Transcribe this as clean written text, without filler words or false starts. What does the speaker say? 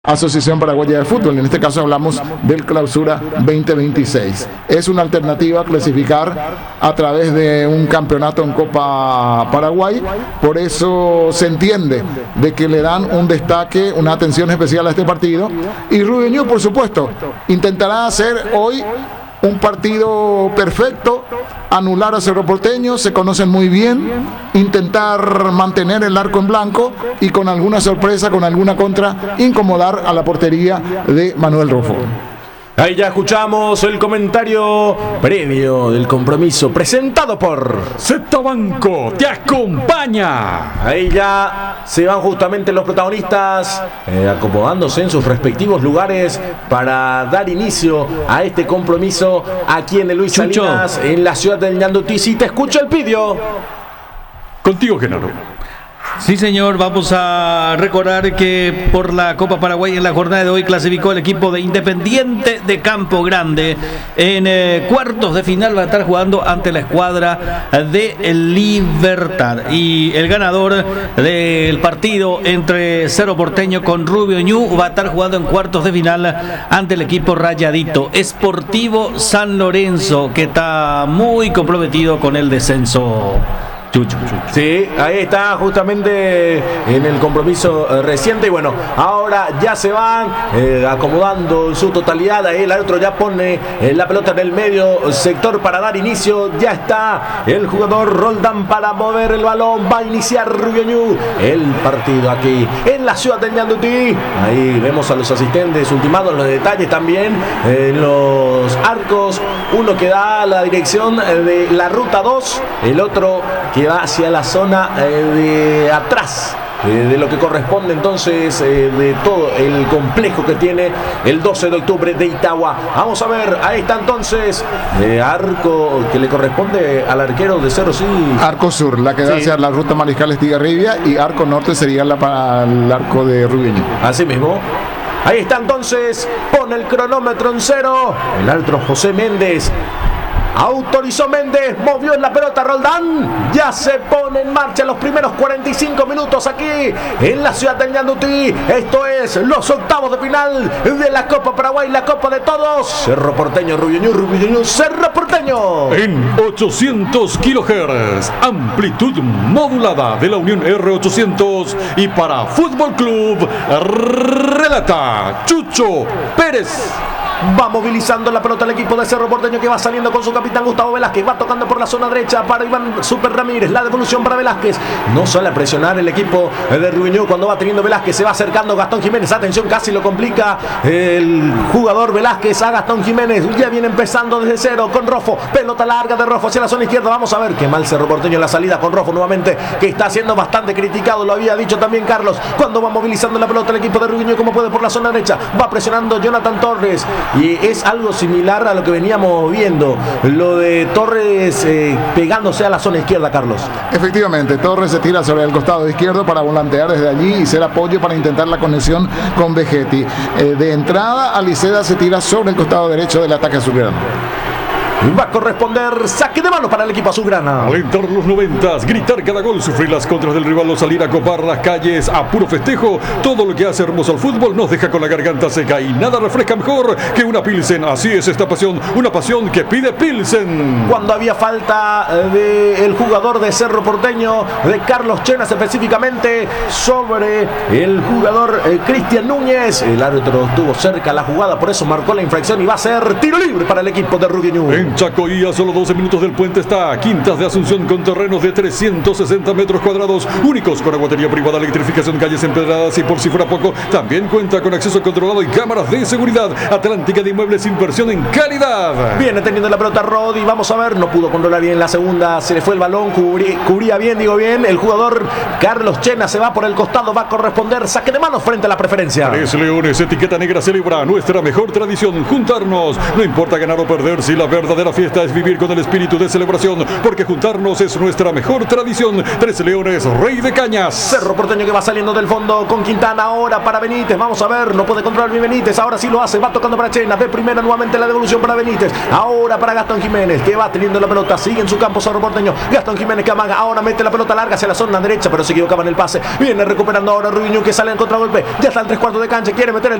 Asociación Paraguaya de Fútbol, en este caso hablamos del Clausura 2026. Es una alternativa a clasificar a través de un campeonato en Copa Paraguay, por eso se entiende de que le dan un destaque, una atención especial a este partido, y Rubio Ñu, por supuesto, intentará hacer hoy un partido perfecto, anular a Cerro Porteño, se conocen muy bien, intentar mantener el arco en blanco y con alguna sorpresa, con alguna contra, incomodar a la portería de Manuel Rofo. Ahí ya escuchamos el comentario previo del compromiso presentado por Z Banco, te acompaña. Ahí ya se van justamente los protagonistas acomodándose en sus respectivos lugares para dar inicio a este compromiso aquí en el Luis Chucho Salinas, en la ciudad del Ñandutí. Si te escucho el pidio. Contigo, Genaro. Sí, señor, vamos a recordar que por la Copa Paraguay en la jornada de hoy clasificó el equipo de Independiente de Campo Grande. En cuartos de final va a estar jugando ante la escuadra de Libertad. Y el ganador del partido entre Cerro Porteño con Rubio Ñu va a estar jugando en cuartos de final ante el equipo rayadito Sportivo San Lorenzo, que está muy comprometido con el descenso. Chucho. Sí, ahí está justamente en el compromiso reciente. Y bueno, ahora ya se van acomodando en su totalidad. Ahí el árbitro ya pone la pelota en el medio sector para dar inicio. Ya está el jugador Roldán para mover el balón. Va a iniciar Rubio Ñu el partido aquí en la ciudad de Ñandutí. Ahí vemos a los asistentes ultimados en los detalles también. Los arcos, uno que da la dirección de la ruta 2, el otro que va hacia la zona de atrás de lo que corresponde entonces de todo el complejo que tiene el 12 de octubre de Itagua. Vamos a ver, ahí está entonces arco que le corresponde al arquero de Cerro, sí. Arco sur, la que da hacia la ruta Mariscal Estigarribia, y arco norte sería para el arco de Rubio Ñu. Así mismo. Ahí está entonces, pone el cronómetro en cero el árbitro José Méndez. Autorizó Méndez, movió en la pelota Roldán. Ya se pone en marcha los primeros 45 minutos aquí en la ciudad de Ñandutí. Esto es los octavos de final de la Copa Paraguay, la Copa de Todos. Cerro Porteño, Rubio Ñu, Cerro Porteño. En 800 kHz, amplitud modulada de la Unión R800. Y para Fútbol Club, relata Chucho Pérez. Va movilizando la pelota el equipo de Cerro Porteño, que va saliendo con su capitán Gustavo Velázquez. Va tocando por la zona derecha para Iván Super Ramírez. La devolución para Velázquez. No suele presionar el equipo de Rubio Ñu cuando va teniendo Velázquez. Se va acercando Gastón Jiménez. Atención, casi lo complica el jugador Velázquez a Gastón Jiménez. Ya viene empezando desde cero con Rofo. Pelota larga de Rofo hacia la zona izquierda. Vamos a ver qué mal Cerro Porteño en la salida con Rofo nuevamente, que está siendo bastante criticado. Lo había dicho también Carlos. Cuando va movilizando la pelota el equipo de Rubio Ñu como puede por la zona derecha. Va presionando Jonathan Torres. Y es algo similar a lo que veníamos viendo, lo de Torres pegándose a la zona izquierda, Carlos. Efectivamente, Torres se tira sobre el costado izquierdo para volantear desde allí y ser apoyo para intentar la conexión con Vegetti. De entrada, Aliceda se tira sobre el costado derecho del ataque azulgrana. Va a corresponder saque de mano para el equipo azulgrana. Alentar los 90, gritar cada gol, sufrir las contras del rival o salir a copar las calles a puro festejo. Todo lo que hace hermoso al fútbol nos deja con la garganta seca y nada refresca mejor que una Pilsen. Así es esta pasión, una pasión que pide Pilsen. Cuando había falta del jugador de Cerro Porteño, de Carlos Chenas específicamente, sobre el jugador Cristian Núñez, el árbitro estuvo cerca la jugada, por eso marcó la infracción y va a ser tiro libre para el equipo de Rubio Ñu. Chacoí, a solo 12 minutos del puente está Quintas de Asunción, con terrenos de 360 metros cuadrados, únicos con aguatería privada, electrificación, calles empedradas y por si fuera poco, también cuenta con acceso controlado y cámaras de seguridad. Atlántica de Inmuebles, inversión en calidad. Viene teniendo la pelota Rodi, vamos a ver, no pudo controlar bien la segunda, se le fue el balón, cubría bien, el jugador Carlos Chena se va por el costado, va a corresponder saque de manos frente a la preferencia. Tres Leones, etiqueta negra celebra nuestra mejor tradición, juntarnos, no importa ganar o perder, si la verdadera verdadera fiesta es vivir con el espíritu de celebración, porque juntarnos es nuestra mejor tradición. Tres Leones, Rey de Cañas. Cerro Porteño que va saliendo del fondo con Quintana ahora para Benítez. Vamos a ver, no puede controlar bien Benítez. Ahora sí lo hace, va tocando para Chena. De primera nuevamente la devolución para Benítez. Ahora para Gastón Jiménez, que va teniendo la pelota. Sigue en su campo Cerro Porteño. Gastón Jiménez que amaga. Ahora mete la pelota larga hacia la zona derecha, pero se equivocaba en el pase. Viene recuperando ahora Rubiño, que sale en contragolpe. Ya está en 3/4 de cancha. Quiere meter el